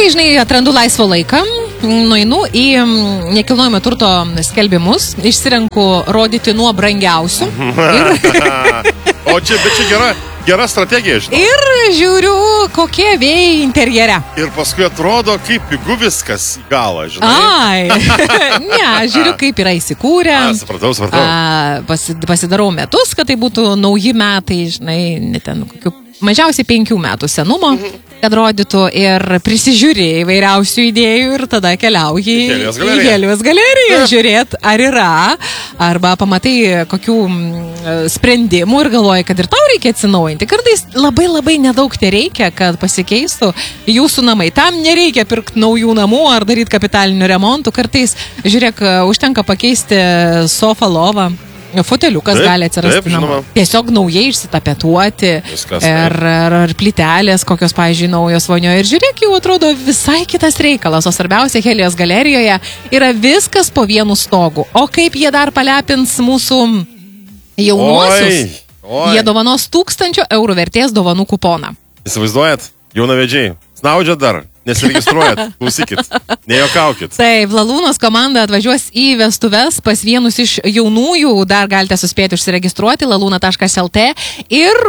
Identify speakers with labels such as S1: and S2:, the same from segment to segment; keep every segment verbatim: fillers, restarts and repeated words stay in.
S1: žinai, atrandu laisvo laiką, nueinu į nekilnojamo turto skelbimus, išsirenku rodyti nuo brangiausių. Ir...
S2: o čia, bet čia gera, gera strategija, žinai.
S1: Ir žiūriu, kokie vėjai interjere.
S2: Ir paskui atrodo, kaip pigu viskas į galą, žinai.
S1: Ai, ne, žiūriu, kaip yra įsikūrę.
S2: A, supratau, supratau.
S1: A, pasi, pasidarau metus, kad tai būtų nauji metai, žinai, ne ten kokių mažiausiai penkių metų senumo, kad rodytų ir prisižiūri įvairiausių idėjų ir tada keliauji į Helios galeriją žiūrėti, ar yra, arba pamatai kokių sprendimų ir galvoji, kad ir tau reikia atsinaujinti. Kartais labai labai nedaug te reikia, kad pasikeistų jūsų namai. Tam nereikia pirkti naujų namų ar daryti kapitalinių remontų. Kartais, žiūrėk, užtenka pakeisti sofą, lovą. Foteliukas gali atsirasti namą. Tiesiog naujai išsitapetuoti ir, ir, ir plytelės, kokios, pavyzdžiui, naujos vonioje. Ir žiūrėk, jau atrodo visai kitas reikalas. O svarbiausia, Helios galerijoje yra viskas po vienu stogu. O kaip jie dar palepins mūsų jaunuosius? Oi, oi. Jie dovanos tūkstančio eurų vertės dovanų kuponą.
S2: Įsivaizduojat, jaunavedžiai, snaudžiat dar, nesiregistruojat, klausykit, nejuokaukit.
S1: Taip, Lalūnos komanda atvažiuos į vestuves pas vienus iš jaunųjų, dar galite suspėti užsiregistruoti, lalūna taškas lt ir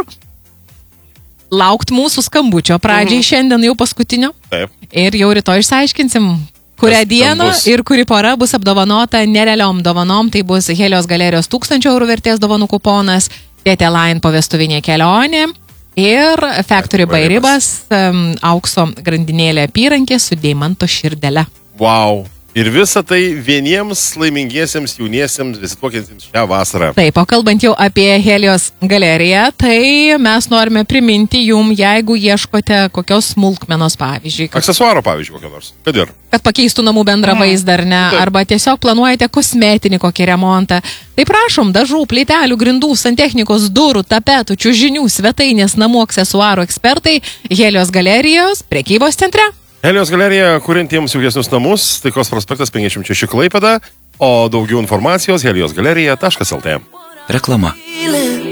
S1: laukt mūsų skambučio pradžiai, mhm. šiandien jau paskutinio.
S2: Taip.
S1: Ir jau rytoj išsiaiškinsim, kurią dieną ir kuri pora bus apdovanota nerealiom dovanom. Tai bus Helios galerijos tūkstančio eurų vertės dovanų kuponas, T T Line povestuvinė kelionė. Ir Factory by Ribas, um, aukso grandinėlė apyrankė su deimanto širdele.
S2: Wow. Ir visa tai vieniems laimingiesiems jauniesiems besituokiantiems šią vasarą.
S1: Taip, o kalbant jau apie Helios galeriją, tai mes norime priminti jum, jeigu ieškote kokios smulkmenos, pavyzdžiui. Kad...
S2: Aksesuaro, pavyzdžiui, kokio nors. Kad ir.
S1: Kad pakeistų namų bendrą vaizdą, ar ne? Taip. Arba tiesiog planuojate kosmetinį kokį remontą. Tai prašom, dažų, plytelių, grindų, santechnikos, durų, tapetų, čiužinių, svetainės, namų aksesuarų ekspertai Helios galerijos prekybos centre.
S2: Helios galerija, kuriantiems jaugesnius namus, Taikos prospektas penkiasdešimt šeši Klaipėda, o daugiau informacijos helios galerija taškas lt.
S3: Reklama.